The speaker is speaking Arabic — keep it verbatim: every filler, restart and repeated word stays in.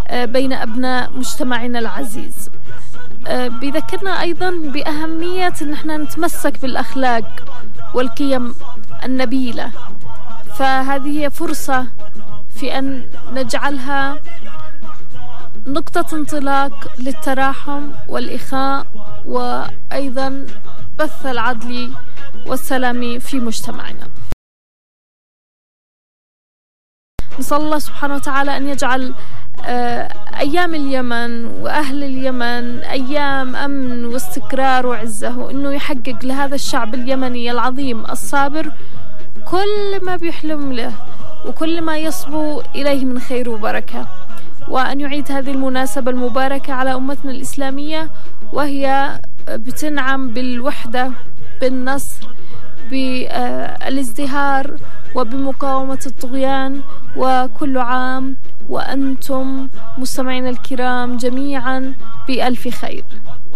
بين أبناء مجتمعنا العزيز. بيذكرنا أيضا بأهمية أن احنا نتمسك بالأخلاق والقيم النبيلة، فهذه هي فرصة في أن نجعلها نقطة انطلاق للتراحم والإخاء، وأيضا بث العدل والسلام في مجتمعنا. نسأل الله سبحانه وتعالى أن يجعل أيام اليمن وأهل اليمن أيام أمن واستقرار وعزة، وأنه يحقق لهذا الشعب اليمني العظيم الصابر كل ما بيحلم له وكل ما يصبو إليه من خير وبركة، وأن يعيد هذه المناسبة المباركة على أمتنا الإسلامية وهي بتنعم بالوحدة، بالنصر، بالازدهار وبمقاومة الطغيان. وكل عام وأنتم مستمعين الكرام جميعا بألف خير.